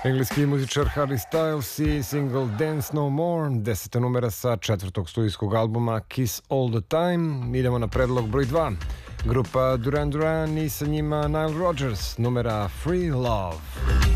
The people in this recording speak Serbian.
Engleski muzičar Harry Styles i single Dance No More, 10. numera sa 4. studijskog albuma Kiss All The Time. Idemo na predlog broj 2. Grupa Duran Duran i sa njima Nile Rodgers, numera Free Love.